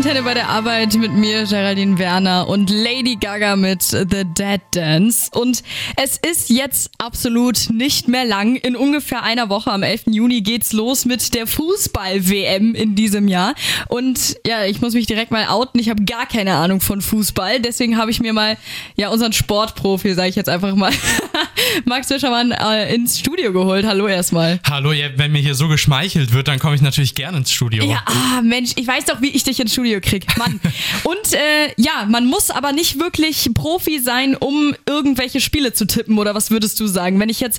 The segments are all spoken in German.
Antenne bei der Arbeit mit mir, Geraldine Werner und Lady Gaga mit The Dead Dance. Und es ist jetzt absolut nicht mehr lang. In ungefähr einer Woche, am 11. Juni, geht's los mit der Fußball-WM in diesem Jahr. Und ja, ich muss mich direkt mal outen. Ich habe gar keine Ahnung von Fußball. Deswegen habe ich mir mal unseren Sportprofi, sage ich jetzt einfach mal, Max Fischermann, ins Studio geholt. Hallo erstmal. Hallo, ja, wenn mir hier so geschmeichelt wird, dann komme ich natürlich gerne ins Studio. Ja, Mensch, ich weiß doch, wie ich dich ins Studio krieg. Mann. Und man muss aber nicht wirklich Profi sein, um irgendwelche Spiele zu tippen, oder was würdest du sagen? Wenn ich jetzt,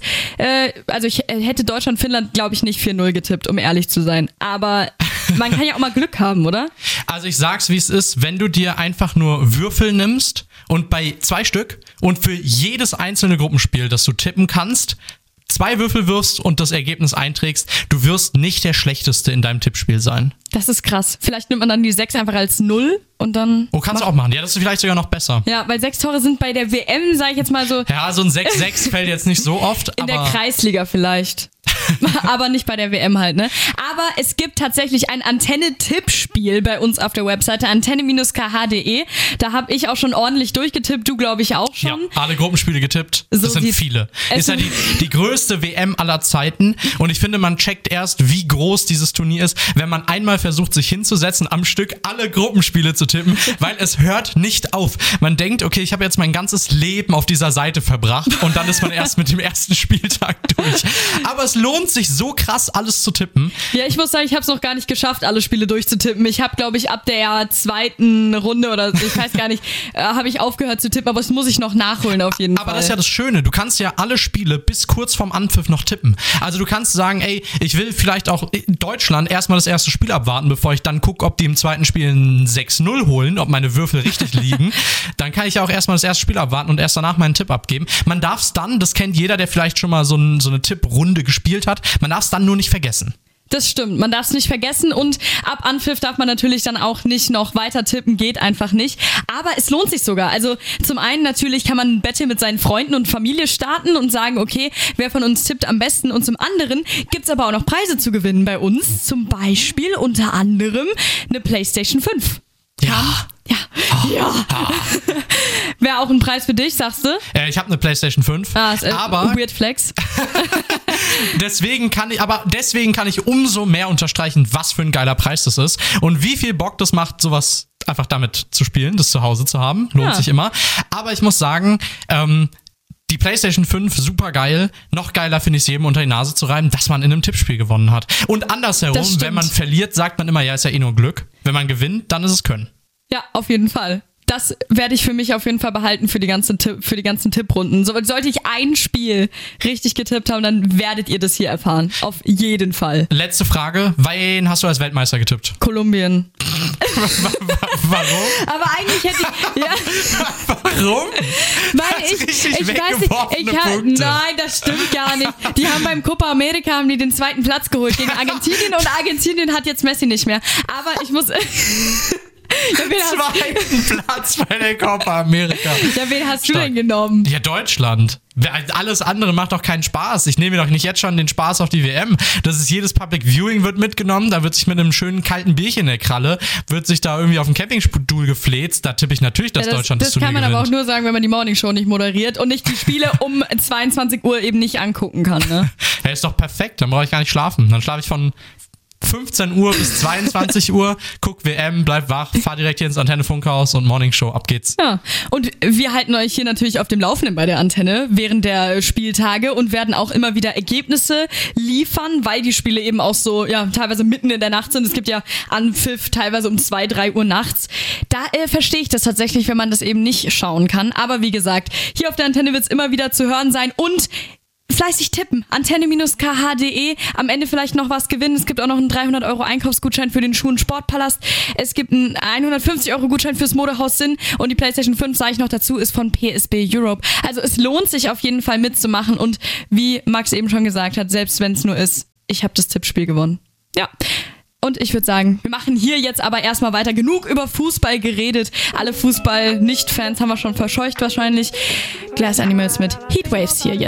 ich hätte Deutschland-Finnland, glaube ich, nicht 4-0 getippt, um ehrlich zu sein. Aber man kann ja auch mal Glück haben, oder? Also ich sag's, wie es ist, wenn du dir einfach nur Würfel nimmst und bei 2 Stück und für jedes einzelne Gruppenspiel, das du tippen kannst, 2 Würfel wirfst und das Ergebnis einträgst, du wirst nicht der Schlechteste in deinem Tippspiel sein. Das ist krass. Vielleicht nimmt man dann die 6 einfach als 0 und dann... Oh, kannst du auch machen. Ja, das ist vielleicht sogar noch besser. Ja, weil 6 Tore sind bei der WM, sage ich jetzt mal so... Ja, so ein 6-6 fällt jetzt nicht so oft, in der Kreisliga vielleicht. Aber nicht bei der WM halt, ne? Aber es gibt tatsächlich ein Antenne-Tippspiel bei uns auf der Webseite antenne-kh.de. Da habe ich auch schon ordentlich durchgetippt, du glaube ich auch schon. Ja, alle Gruppenspiele getippt. Das sind viele. Ist ja die größte WM aller Zeiten und ich finde, man checkt erst, wie groß dieses Turnier ist, wenn man einmal versucht, sich hinzusetzen, am Stück alle Gruppenspiele zu tippen, weil es hört nicht auf. Man denkt, okay, ich habe jetzt mein ganzes Leben auf dieser Seite verbracht und dann ist man erst mit dem ersten Spieltag durch. Aber es lohnt sich so krass, alles zu tippen. Ja, ich muss sagen, ich habe es noch gar nicht geschafft, alle Spiele durchzutippen. Ich habe, glaube ich, ab der 2. Runde oder ich weiß gar nicht, habe ich aufgehört zu tippen, aber das muss ich noch nachholen auf jeden Fall. Aber das ist ja das Schöne, du kannst ja alle Spiele bis kurz vorm Anpfiff noch tippen. Also du kannst sagen, ey, ich will vielleicht auch Deutschland erstmal das erste Spiel abwarten, bevor ich dann gucke, ob die im zweiten Spiel ein 6-0 holen, ob meine Würfel richtig liegen. Dann kann ich ja auch erstmal das erste Spiel abwarten und erst danach meinen Tipp abgeben. Man darf es dann, das kennt jeder, der vielleicht schon mal so eine Tipprunde gespielt hat, man darf es dann nur nicht vergessen. Das stimmt, man darf es nicht vergessen und ab Anpfiff darf man natürlich dann auch nicht noch weiter tippen, geht einfach nicht. Aber es lohnt sich sogar. Also zum einen natürlich kann man ein Battle mit seinen Freunden und Familie starten und sagen, okay, wer von uns tippt am besten, und zum anderen gibt's aber auch noch Preise zu gewinnen bei uns. Zum Beispiel unter anderem eine PlayStation 5. Ja. Wäre auch ein Preis für dich, sagst du? Ich habe eine PlayStation 5. Aber Weird Flex. deswegen kann ich umso mehr unterstreichen, was für ein geiler Preis das ist und wie viel Bock das macht, sowas einfach damit zu spielen, das zu Hause zu haben. Lohnt sich immer. Aber ich muss sagen, die PlayStation 5, super geil. Noch geiler finde ich es jedem unter die Nase zu reiben, dass man in einem Tippspiel gewonnen hat. Und andersherum, wenn man verliert, sagt man immer, ja, ist ja eh nur Glück. Wenn man gewinnt, dann ist es Können. Ja, auf jeden Fall. Das werde ich für mich auf jeden Fall behalten für die ganzen Tipprunden. Sollte ich ein Spiel richtig getippt haben, dann werdet ihr das hier erfahren. Auf jeden Fall. Letzte Frage. Wen hast du als Weltmeister getippt? Kolumbien. Warum? Aber eigentlich hätte ich... Ja. Warum? Weil ich weiß nicht, nein, das stimmt gar nicht. Die haben beim Copa America den 2. Platz geholt gegen Argentinien und Argentinien hat jetzt Messi nicht mehr. Aber ich muss... Zweiten Platz bei der Copa America. Ja, wen hast du denn genommen? Ja, Deutschland. Alles andere macht doch keinen Spaß. Ich nehme mir doch nicht jetzt schon den Spaß auf die WM. Das ist jedes Public Viewing wird mitgenommen. Da wird sich mit einem schönen kalten Bierchen in der Kralle, wird sich da irgendwie auf dem Campingstuhl gefläzt. Da tippe ich natürlich, dass Deutschland das Turnier gewinnt. Das kann man aber auch nur sagen, wenn man die Morningshow nicht moderiert und nicht die Spiele um 22 Uhr eben nicht angucken kann. Ne? Ja, ist doch perfekt. Dann brauche ich gar nicht schlafen. Dann schlafe ich von 15 Uhr bis 22 Uhr, guck WM, bleib wach, fahr direkt hier ins Antenne-Funkhaus und Morningshow, ab geht's. Ja, und wir halten euch hier natürlich auf dem Laufenden bei der Antenne während der Spieltage und werden auch immer wieder Ergebnisse liefern, weil die Spiele eben auch so, ja, teilweise mitten in der Nacht sind. Es gibt ja Anpfiff teilweise um 2, 3 Uhr nachts. Da verstehe ich das tatsächlich, wenn man das eben nicht schauen kann. Aber wie gesagt, hier auf der Antenne wird's immer wieder zu hören sein und fleißig tippen. Antenne-kh.de. Am Ende vielleicht noch was gewinnen. Es gibt auch noch einen 300 € Einkaufsgutschein für den Schuhen Sportpalast. Es gibt einen 150 € Gutschein fürs Modehaus Sinn. Und die PlayStation 5, sage ich noch dazu, ist von PSB Europe. Also es lohnt sich auf jeden Fall mitzumachen. Und wie Max eben schon gesagt hat, selbst wenn es nur ist, ich habe das Tippspiel gewonnen. Ja. Und ich würde sagen, wir machen hier jetzt aber erstmal weiter. Genug über Fußball geredet. Alle Fußball-Nicht-Fans haben wir schon verscheucht wahrscheinlich. Glass Animals mit Heatwaves hier jetzt.